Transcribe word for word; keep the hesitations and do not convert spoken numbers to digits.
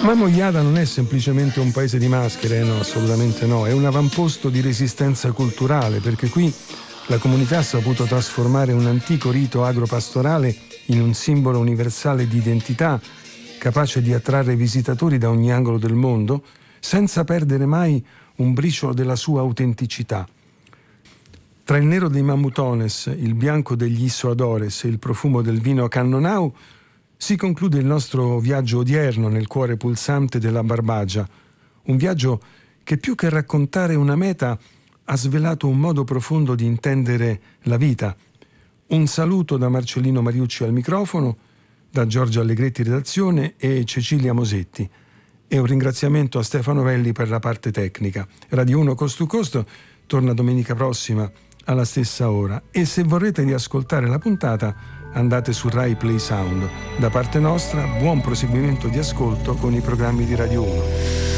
Ma Mogliada non è semplicemente un paese di maschere, no, assolutamente no, è un avamposto di resistenza culturale, perché qui la comunità ha saputo trasformare un antico rito agropastorale in un simbolo universale di identità, capace di attrarre visitatori da ogni angolo del mondo, senza perdere mai un briciolo della sua autenticità. Tra il nero dei mammutones, il bianco degli issoadores e il profumo del vino Cannonau si conclude il nostro viaggio odierno nel cuore pulsante della Barbagia, un viaggio che più che raccontare una meta ha svelato un modo profondo di intendere la vita. Un saluto da Marcellino Mariucci al microfono, da Giorgio Allegretti redazione e Cecilia Mosetti, e un ringraziamento a Stefano Velli per la parte tecnica. Radio uno Coast to Coast torna domenica prossima alla stessa ora, e se vorrete riascoltare la puntata andate su Rai Play Sound. Da parte nostra, buon proseguimento di ascolto con i programmi di Radio uno.